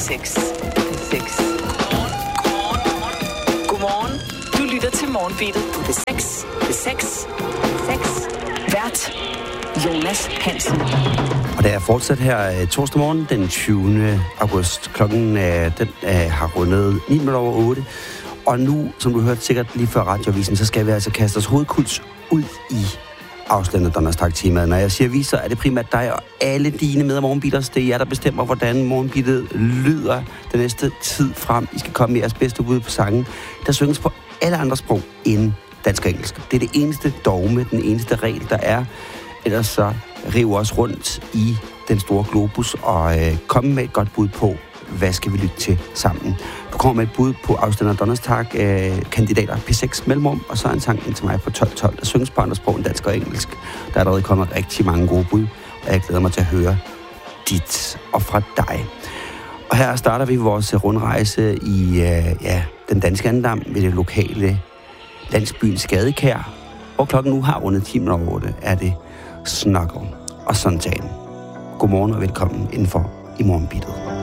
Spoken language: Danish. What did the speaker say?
6. Godmorgen. Du lytter til Morgenbeatet på B6. Vært Jonas Hansen. Og det er fortsat her torsdag morgen, den 20. august. Klokken den har rundet 9:08. Og nu, som du hørte sikkert lige før radioavisen, så skal vi altså kaste os hovedkuls ud i afslørendet Donnerstag-temaet. Når jeg siger vi, så er det primært dig og alle dine med Morgenbeaters. Det er jer, der bestemmer, hvordan Morgenbeatet lyder den næste tid frem. I skal komme med jeres bedste bud på sangen, der synges på alle andre sprog end dansk og engelsk. Det er det eneste dogme, den eneste regel, der er. Ellers så riv os rundt i den store globus og komme med et godt bud på, hvad skal vi lytte til sammen. Du kommer med et bud på afstanden Donnerstag, kandidater P6 mellemrum, og så en sang ind til mig på 12:12, der synges på andre sprog end dansk og engelsk. Der er allerede kommet rigtig mange gode bud, og jeg glæder mig til at høre dit og fra dig. Og her starter vi vores rundrejse i den danske andendam ved det lokale landsbyen Skadekær, hvor klokken nu har rundet 10:08, er det Snuggle og Suntan. Godmorgen og velkommen indenfor i Morgenbeatet.